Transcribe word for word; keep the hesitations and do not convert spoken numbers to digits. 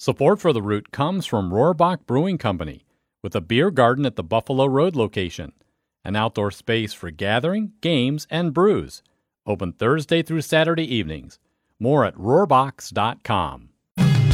Support for the Root comes from Rohrbach Brewing Company, with a beer garden at the Buffalo Road location, an outdoor space for gathering, games, and brews. Open Thursday through Saturday evenings. More at rohrbachs dot com.